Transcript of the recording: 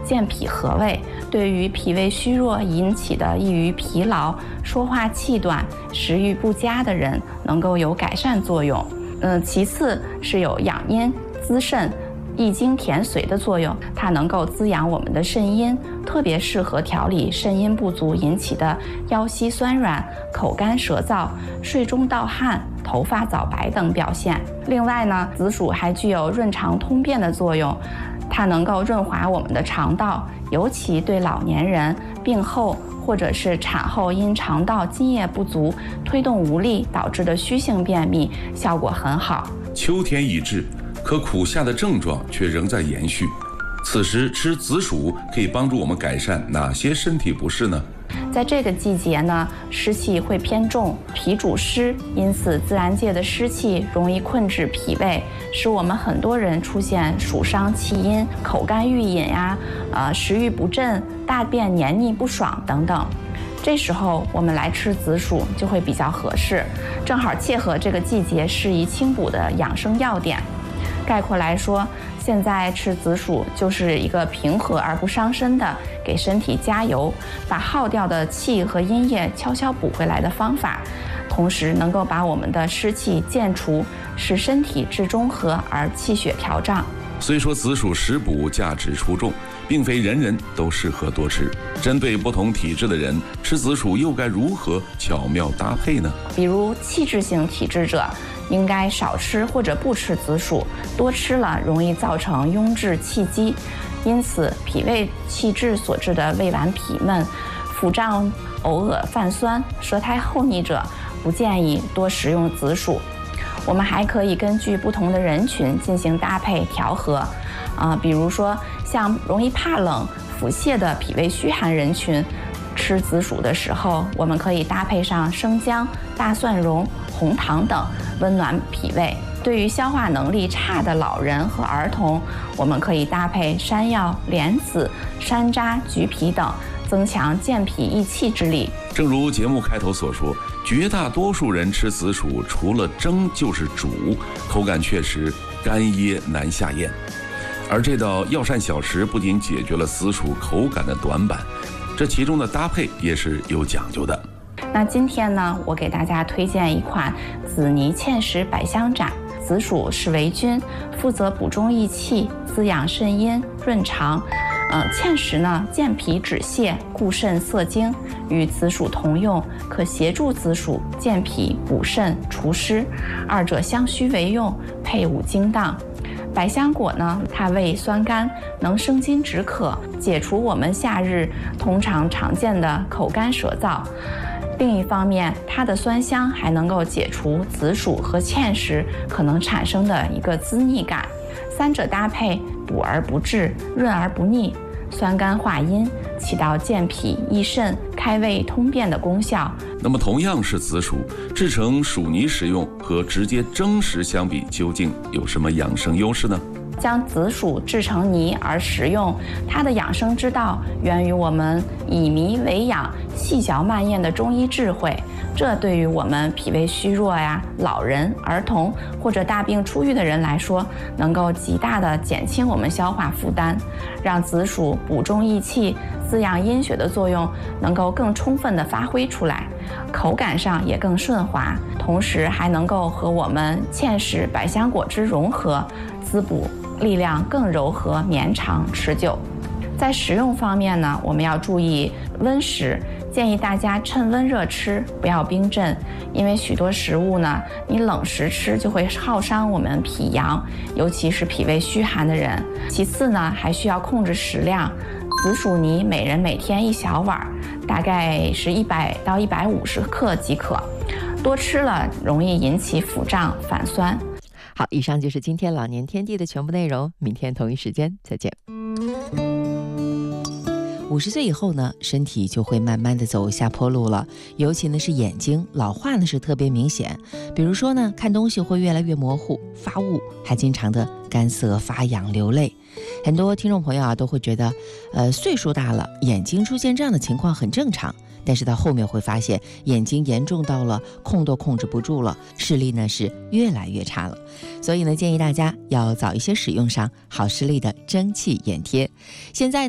健脾和胃，对于脾胃虚弱引起的易于疲劳、说话气短、食欲不佳的人能够有改善作用。其次是有养阴滋肾、益精填髓的作用，它能够滋养我们的肾阴，特别适合调理肾阴不足引起的腰膝酸软、口干舌燥、睡中盗汗、头发早白等表现。另外呢，紫薯还具有润肠通便的作用，它能够润滑我们的肠道，尤其对老年人、病后或者是产后因肠道津液不足、推动无力导致的虚性便秘，效果很好。 秋天已至，可苦夏的症状却仍在延续。此时吃紫薯可以帮助我们改善哪些身体不适呢？ 在这个季节呢，湿气会偏重，脾主湿，因此自然界的湿气容易困制脾胃，使我们很多人出现暑伤气阴、口干欲饮呀、食欲不振、大便黏腻不爽等等。这时候我们来吃紫薯就会比较合适，正好切合这个季节适宜清补的养生要点。概括来说，现在吃紫薯就是一个平和而不伤身的给身体加油，把耗掉的气和阴液悄悄补回来的方法，同时能够把我们的湿气渐除，使身体至中和而气血调畅。 虽说紫薯食补价值出众，并非人人都适合多吃。针对不同体质的人，吃紫薯又该如何巧妙搭配呢？ 比如气滞性体质者，应该少吃或者不吃紫薯，多吃了容易造成壅滞气积，因此脾胃气滞所致的胃脘痞闷、腹胀、呕恶泛酸、舌苔厚腻者，不建议多食用紫薯。我们还可以根据不同的人群进行搭配调和，比如说像容易怕冷、腹泻的脾胃虚寒人群，吃紫薯的时候，我们可以搭配上生姜、大蒜蓉、红糖等，温暖脾胃。对于消化能力差的老人和儿童，我们可以搭配山药、莲子、山楂、橘皮等，增强健脾益气之力。 正如节目开头所说，绝大多数人吃紫薯除了蒸就是煮，口感确实干噎难下咽。而这道药膳小食不仅解决了紫薯口感的短板，这其中的搭配也是有讲究的。 那今天呢，我给大家推荐一款紫泥芡实百香盏。紫薯是为君，负责补中益气、滋养肾阴、润肠。芡实呢，健脾止泻、固肾涩精，与紫薯同用，可协助紫薯健脾补肾除湿，二者相须为用，配伍精当。百香果呢，它味酸甘，能生津止渴，解除我们夏日通常见的口干舌燥。另一方面，它的酸香还能够解除紫薯和芡实可能产生的一个滋腻感，三者搭配，补而不滞，润而不腻，酸甘化阴，起到健脾益肾、开胃通便的功效。 那么同样是紫薯，制成薯泥食用和直接蒸食相比，究竟有什么养生优势呢？ 将紫薯制成泥而食用，它的养生之道源于我们以糜为养、细嚼慢咽的中医智慧。这对于我们脾胃虚弱呀、老人、儿童或者大病初愈的人来说，能够极大的减轻我们消化负担，让紫薯补中益气、滋养阴血的作用能够更充分的发挥出来，口感上也更顺滑，同时还能够和我们芡实、百香果汁融合，滋补力量更柔和、绵长、持久。在食用方面呢，我们要注意温食，建议大家趁温热吃，不要冰镇，因为许多食物呢，你冷食吃就会耗伤我们脾阳，尤其是脾胃虚寒的人。其次呢，还需要控制食量，紫薯泥每人每天1小碗，大概是100到150克即可，多吃了容易引起腹胀、反酸。 好，以上就是今天老年天地的全部内容，明天同一时间再见。50岁以后呢，身体就会慢慢的走下坡路了，尤其呢是眼睛老化呢是特别明显。比如说呢，看东西会越来越模糊、发雾，还经常的干涩、发痒、流泪。很多听众朋友啊都会觉得，岁数大了，眼睛出现这样的情况很正常。但是到后面会发现，眼睛严重到了控都控制不住了，视力呢是越来越差了。所以呢，建议大家要早一些使用上好视力的蒸汽眼贴。现在